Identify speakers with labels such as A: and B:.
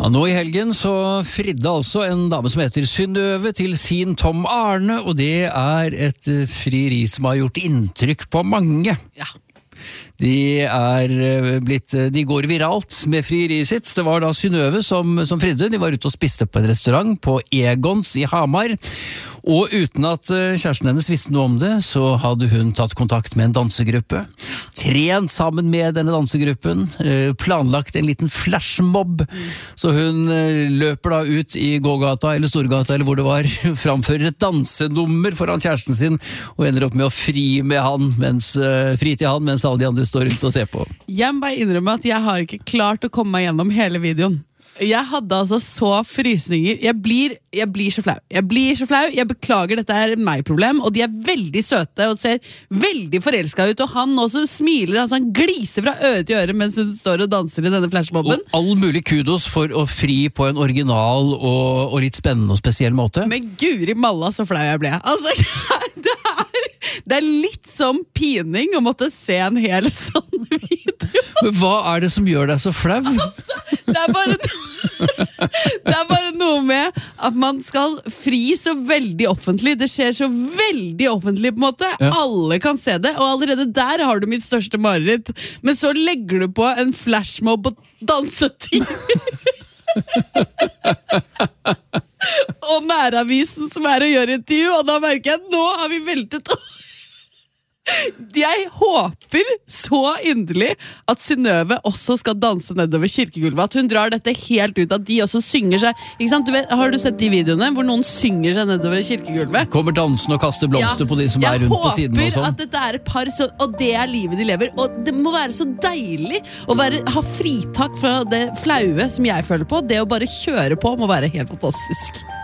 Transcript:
A: Ja, nå I helgen så fridde altså en dame som heter Synnøve til sin Tom Arne, og det et frieri som har gjort inntrykk på mange.
B: Ja.
A: De går viralt med frieriet sitt. Det var da Synnøve som fridde. De var ute og spiste på en restaurant på Egons I Hamar. Og uten at kjæresten hennes visste noe om det, så hadde hun tatt kontakt med en dansegruppe. Trent sammen med denne dansegruppen. Planlagt en liten flashmob. Så hun løper da ut I gågata eller Storgata eller hvor det var, framfører et dansenummer foran kjæresten sin, og ender opp med å fri til han mens alle de andre står rundt og ser på.
B: Jeg må bare innrømme at jeg har ikke klart å komme meg gjennom hele videoen. Jeg hadde altså så frysninger. Jeg blir så flau. Jeg beklager, dette meg-problem. Og de veldig søte og ser veldig forelsket ut. Og han også smiler, altså han gliser fra øre til øre mens hun står og danser I denne flashmobben.
A: Og all mulig kudos for å fri på en original og litt spennende og spesiell måte.
B: Men guri malla så flau jeg ble. Altså, det litt som pining å måtte se en hel sånn video.
A: Men hva det som gjør deg så flau?
B: Altså, det bare noe med at man skal fri så veldig offentlig. Det skjer så veldig offentlig på en måte. Ja. Alle kan se det, og allerede der har du mitt største mareritt. Men så legger du på en flashmob og dansetid. Og næravisen som å gjøre intervju, og da merker jeg at nå har vi veltet opp. Jeg håper så inderlig at Synnøve også skal danse nedover kirkegulvet, at hun drar dette helt ut, at de også synger seg, ikke sant? Har du sett de videoene hvor noen synger seg nedover kirkegulvet?
A: Kommer dansen og kaster blomster på de som rundt på siden og sånn.
B: Jeg håper at dette et par, og det livet de lever, og det må være så deilig å ha fritak fra det flaue som jeg føler på. Det å bare kjøre på må være helt fantastisk.